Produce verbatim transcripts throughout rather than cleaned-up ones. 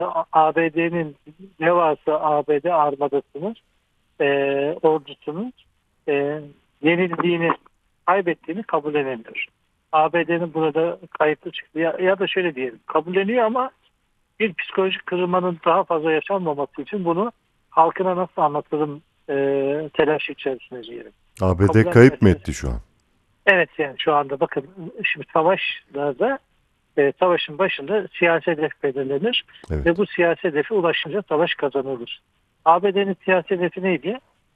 A B D'nin ne varsa A B D armadasının e, ordusunun e, yenildiğini, kaybettiğini kabullenemiyor. A B D'nin burada kayıplı çıktı. Ya, ya da şöyle diyelim, kabulleniyor ama bir psikolojik kırılmanın daha fazla yaşanmaması için bunu halkına nasıl anlatırım e, telaşı içerisinde diyelim. A B D kayıp mı Kabullenmesi. etti şu an? Evet, yani şu anda bakın, şimdi savaşlarda e, savaşın başında siyasi hedef belirlenir ve Evet. bu siyasi hedefe ulaşınca savaş kazanılır. A B D'nin siyasi hedefi neydi?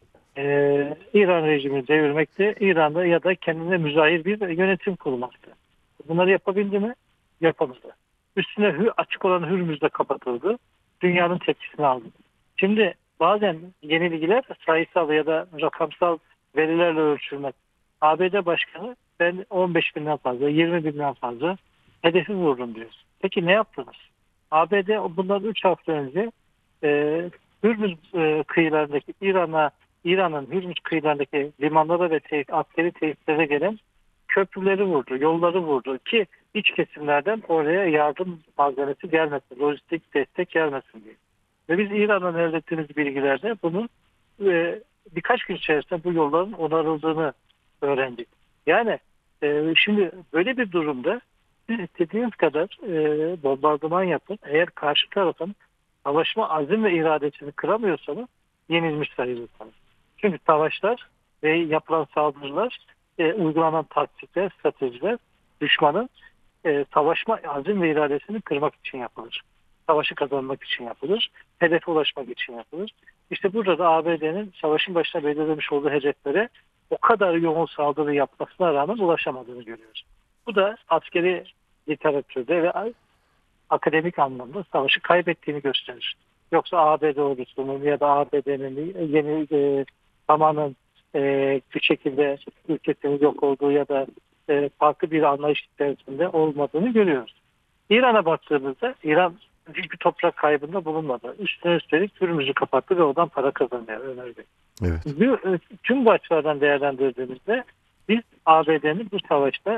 Ee, İran rejimini devirmekte, İran'da ya da kendine müzahir bir yönetim kurmaktı. Bunları yapabildi mi? Yapamadı. Üstüne hü- açık olan Hürmüz de kapatıldı. Dünyanın tepkisini aldı. Şimdi bazen yenilgiler sayısal ya da rakamsal verilerle ölçülmez. A B D Başkanı ben on beş binden fazla, yirmi binden fazla hedefi vururum diyor. Peki ne yaptınız? A B D bundan üç hafta önce e, Hürmüz e, kıyılarındaki İran'a İran'ın Hürmüz kıyılarındaki limanlara ve te- askeri tesislere gelen köprüleri vurdu, yolları vurdu ki iç kesimlerden oraya yardım malzemesi gelmesin, lojistik destek gelmesin diye. Ve biz İran'dan elde ettiğimiz bilgilerde bunu e, birkaç gün içerisinde bu yolların onarıldığını öğrendik. Yani e, şimdi böyle bir durumda siz istediğiniz kadar e, bombardıman yapın. Eğer karşı tarafın savaşma azim ve iradesini kıramıyorsanız yenilmiş sayılırsınız. Çünkü savaşlar ve yapılan saldırılar, e, uygulanan taktikler, stratejiler düşmanın e, savaşma azim ve iradesini kırmak için yapılır. Savaşı kazanmak için yapılır. Hedefe ulaşmak için yapılır. İşte burada da A B D'nin savaşın başına belirlemiş olduğu hedeflere o kadar yoğun saldırı yapmasına rağmen ulaşamadığını görüyoruz. Bu da askeri literatürde ve akademik anlamda savaşı kaybettiğini gösterir. Yoksa A B D ordusunun ya da A B D'nin yeni e, tamamen e, bir şekilde ülkesinin yok olduğu ya da e, farklı bir anlayış içerisinde olmadığını görüyoruz. İran'a baktığımızda İran büyük bir toprak kaybında bulunmadı. Üstüne üstelik Hürmüz'ü kapattı ve oradan para kazanıyor Ömer Bey. Evet. Bu, e, tüm bu açılardan değerlendirdiğimizde biz A B D'nin bu savaşta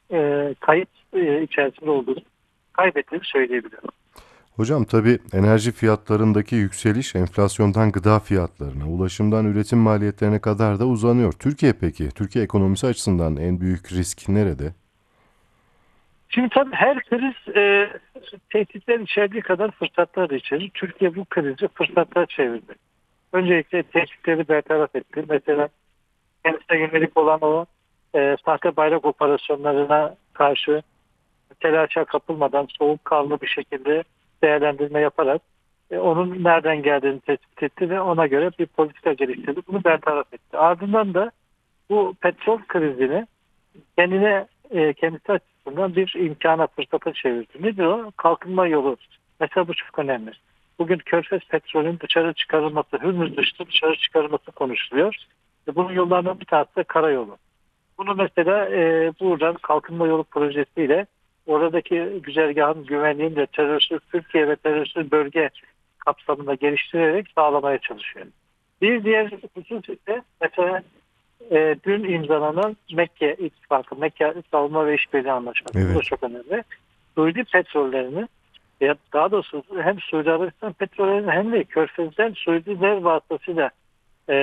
e, kayıp e, içerisinde olduğunu, kaybettiğini söyleyebilirim. Hocam tabii enerji fiyatlarındaki yükseliş enflasyondan gıda fiyatlarına, ulaşımdan üretim maliyetlerine kadar da uzanıyor. Türkiye peki? Türkiye ekonomisi açısından en büyük risk nerede? Şimdi tabii her kriz e, tehditler içerdiği kadar fırsatlar da içerir. Türkiye bu krizi fırsatlar çevirdi. Öncelikle tehditleri bertaraf etti. Mesela kendisine yönelik olan o e, sahte bayrak operasyonlarına karşı telaşa kapılmadan soğukkanlı bir şekilde değerlendirme yaparak e, onun nereden geldiğini tespit etti ve ona göre bir politika geliştirdi. Bunu bertaraf etti. Ardından da bu petrol krizini kendine e, kendisi açısından bir imkana, fırsata çevirdi. Nedir o? Kalkınma yolu. Mesela bu çok önemli. Bugün Körfez petrolün dışarı çıkarılması, Hürmüz dışında dışarı çıkarılması konuşuluyor. E, bunun yollarından bir tanesi de karayolu. Bunu mesela e, buradan kalkınma yolu projesiyle oradaki güzergahın güvenliğini de terörsüz Türkiye ve terörsüz bölge kapsamında geliştirerek sağlamaya çalışıyor. Bir diğer husus ise mesela e, dün imzalanan Mekke İttifakı, Mekke Savunma ve İşbirliği Anlaşması. Bu da Evet. çok önemli. Suudi petrollerini, ya daha doğrusu hem Suudi Arabistan petrollerini hem de Körfez'den Suudiler vasıtasıyla e,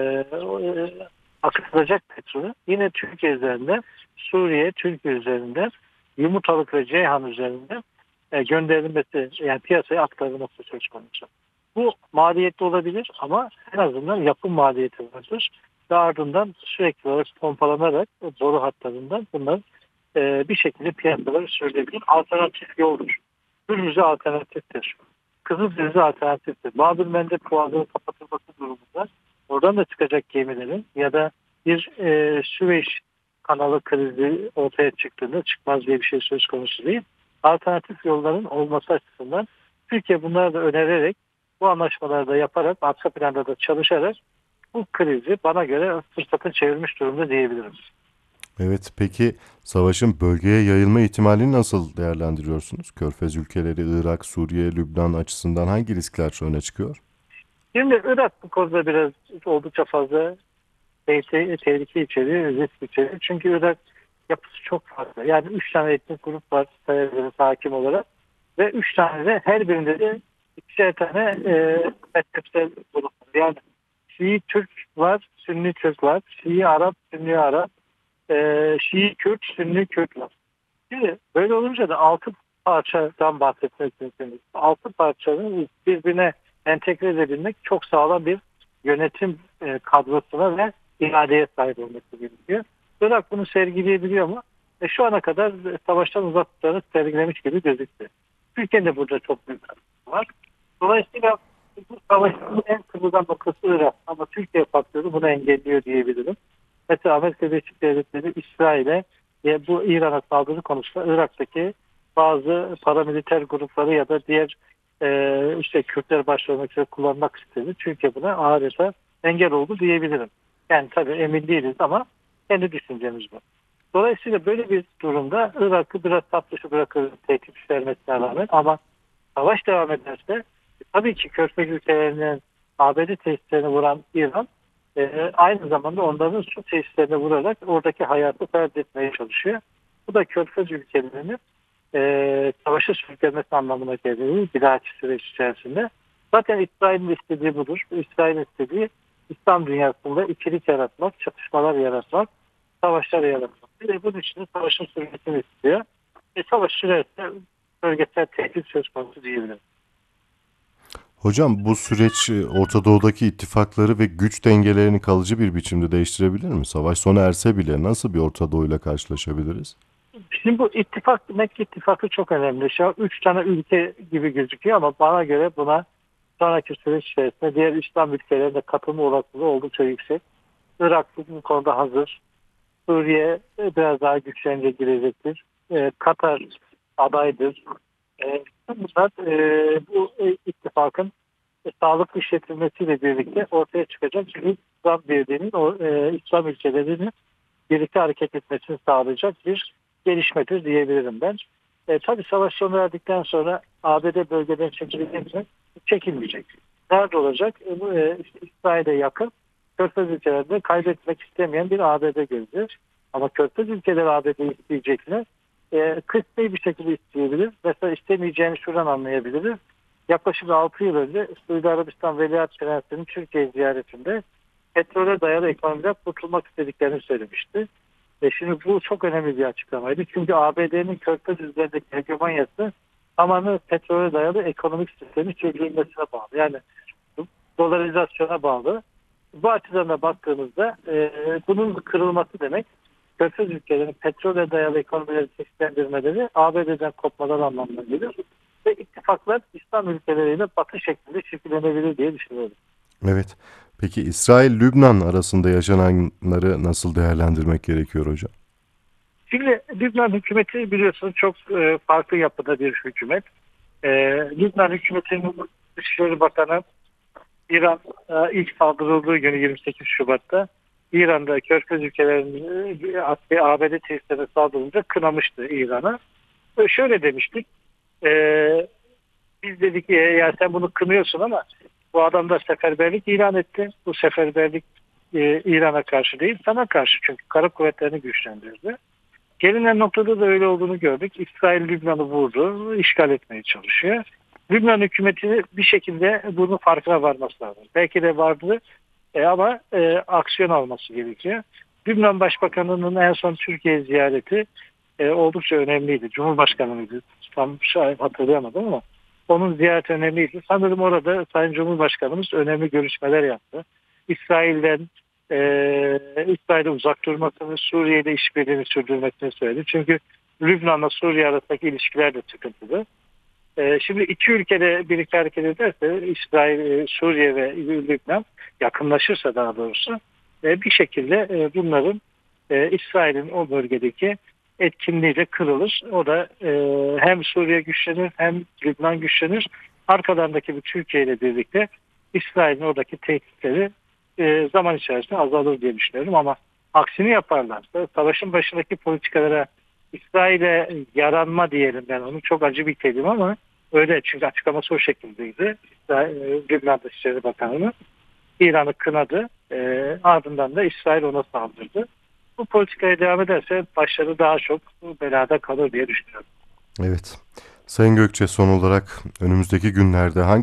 e, akıtılacak petrolü yine Türkiye üzerinden, Suriye, Türkiye üzerinden, Yumurtalık ve Ceyhan üzerinden e, gönderilmesi, yani piyasaya aktarılması söz konusu. Bu maliyetli olabilir ama en azından yapım maliyeti vardır. Ve ardından sürekli olarak pompalanarak boru hatlarından bunlar e, bir şekilde piyasalara sürülebilir. Alternatif yoldur. Hürmüz'e alternatiftir. Kızıldeniz'e alternatiftir. Babül-Mendeb boğazının kapatılması durumunda oradan da çıkacak gemilerin ya da bir e, Süveyş kanalı krizi ortaya çıktığında çıkmaz diye bir şey söz konusu değil. Alternatif yolların olması açısından Türkiye bunları da önererek bu anlaşmaları da yaparak arka planda da çalışarak bu krizi bana göre fırsata çevirmiş durumda diyebilirim. Evet, peki savaşın bölgeye yayılma ihtimalini nasıl değerlendiriyorsunuz? Körfez ülkeleri, Irak, Suriye, Lübnan açısından hangi riskler öne çıkıyor? Şimdi Irak bu konuda biraz oldukça fazla tehlike, tehlike içeriyor, risk içeriyor. Çünkü Irak yapısı çok farklı. Yani üç tane etnik grup var sayabiliriz hakim olarak ve üç tane de her birinde de ikişer tane e, mezhepsel grup. Yani Şii Türk var, Sünni Türk var, Şii Arap, Sünni Arap, e, Şii Kürt, Sünni Kürt var. Şimdi böyle olunca da altı parçadan bahsetmek mümkün. Altı parçanın birbirine entegre edebilmek çok sağlam bir yönetim e, kadrosuna ve iradeye sahip olması gerekiyor. Irak bunu sergileyebiliyor mu? E, şu ana kadar savaştan uzaklıklarını sergilemiş gibi gözüktü. Türkiye'nin de burada çok büyük katkısı var. Dolayısıyla bu savaşın en kırılgan noktası Irak. Ama Türkiye faktörü bunu engelliyor diyebilirim. Mesela Amerika Birleşik Devletleri İsrail'e e, bu İran'a saldırı konusunda Irak'taki bazı paramiliter grupları ya da diğer e, işte Kürtler başta olmak üzere kullanmak istedi. Türkiye buna adeta engel oldu diyebilirim. Yani tabii emin değiliz ama kendi düşüncemiz bu. Dolayısıyla böyle bir durumda Irak'ı biraz tatlışı bırakır tehdit vermesine rağmen, ama savaş devam ederse e, tabii ki Körfez ülkelerinin A B D tesislerini vuran İran e, aynı zamanda onların su tesislerine vurarak oradaki hayatı fert etmeye çalışıyor. Bu da Körfez ülkelerinin e, savaşa sürüklenmesi anlamına geliyor bir dahaki süreç içerisinde. Zaten İsrail'in istediği budur. İsrail'in istediği İslam dünyasında ikilik yaratmak, çatışmalar yaratmak, savaşlar yaratmak. Bir de bunun için de savaşın sürmesini istiyor. E, savaş sürerse bölgesel tehdit söz konusu diyebilirim. Hocam bu süreç e, Orta Doğu'daki ittifakları ve güç dengelerini kalıcı bir biçimde değiştirebilir mi? Savaş sona erse bile nasıl bir Orta Doğu'yla karşılaşabiliriz? Şimdi bu ittifak, Mekke ittifakı çok önemli. Şu an üç tane ülke gibi gözüküyor ama bana göre buna sonraki süreç içerisinde diğer İslam ülkelerinde katılma olasılığı oldukça yüksek. Irak bu konuda hazır. Suriye biraz daha güçlenince girecektir. Ee, Katar adaydır. Ee, bunlar e, bu e, ittifakın e, sağlıklı işletilmesiyle birlikte ortaya çıkacak. Çünkü İslam Birliği'nin o e, İslam ülkelerinin birlikte hareket etmesini sağlayacak bir gelişmedir diyebilirim ben. E, tabii savaş sona erdikten sonra A B D bölgeden çekilecek mi? Çekilmeyecek. Nerede olacak? E, bu e, işte İsrail'e yakın Körfez ülkelerinde kaybetmek istemeyen bir A B D göreceğiz. Ama Körfez ülkeleri A B D'yi isteyecek mi? E, kısmi bir şekilde isteyebilir. Mesela istemeyeceğini şuradan anlayabiliriz. Yaklaşık altı yıl önce Suudi Arabistan Veliaht Prensi'nin Türkiye ziyaretinde petrole dayalı ekonomiden kurtulmak istediklerini söylemişti. Ve şimdi bu çok önemli bir açıklamaydı. Çünkü A B D'nin Körfez üzerindeki hegemonyası tamamen petrole dayalı ekonomik sistemi sürdürülmesine bağlı. Yani dolarizasyona bağlı. Bu açıdan da baktığımızda e, bunun kırılması demek Körfez ülkelerinin petrole dayalı ekonomileri çeşitlendirmeleri A B D'den kopmalar anlamına gelir. Ve ittifaklar İslam ülkeleriyle Batı şeklinde şekillenebilir diye düşünüyorum. Evet. Peki İsrail-Lübnan arasında yaşananları nasıl değerlendirmek gerekiyor hocam? Şimdi Lübnan hükümeti biliyorsunuz çok e, farklı yapıda bir hükümet. E, Lübnan hükümetinin Dışişleri Bakanı İran e, ilk saldırıldığı günü yirmi sekiz Şubat'ta İran'da Körfez ülkelerinin e, A B D tesislerine saldırınca kınamıştı İran'a. E, şöyle demiştik. E, biz dedik e, ya sen bunu kınıyorsun ama bu adam da seferberlik ilan etti. Bu seferberlik e, İran'a karşı değil sana karşı, çünkü kara kuvvetlerini güçlendirdi. Gelinen noktada da öyle olduğunu gördük. İsrail Lübnan'ı vurdu, işgal etmeye çalışıyor. Lübnan hükümeti bir şekilde bunun farkına varması lazım. Belki de vardı e, ama e, aksiyon alması gerekiyor. Lübnan Başbakanı'nın en son Türkiye ziyareti e, oldukça önemliydi. Cumhurbaşkanı'ydı. Tam şahit hatırlayamadım ama onun ziyareti önemliydi. Sanırım orada Sayın Cumhurbaşkanımız önemli görüşmeler yaptı. İsrail'den e, İsrail'e uzak durmasını, Suriye'de işbirliğini sürdürmesini söyledi. Çünkü Lübnan'la Suriye arasındaki ilişkiler de sıkıntılı. E, şimdi iki ülkede birlikte hareket ederse İsrail, e, Suriye ve Lübnan yakınlaşırsa daha doğrusu e, bir şekilde e, bunların e, İsrail'in o bölgedeki etkinliği de kırılır. O da e, hem Suriye güçlenir hem Lübnan güçlenir. Arkalarındaki bir Türkiye ile birlikte İsrail'in oradaki tehditleri e, zaman içerisinde azalır diye düşünüyorum, ama aksini yaparlarsa savaşın başındaki politikalara İsrail'e yaranma diyelim, ben onu çok acı bir kelime ama öyle, çünkü açıklaması o şekildeydi. İsrail, e, Lübnan Dışişleri Bakanı'nın İran'ı kınadı, e, ardından da İsrail ona saldırdı. Bu politikaya devam ederse başları daha çok belada kalır diye düşünüyorum. Evet. Sayın Gökçe, son olarak önümüzdeki günlerde hangi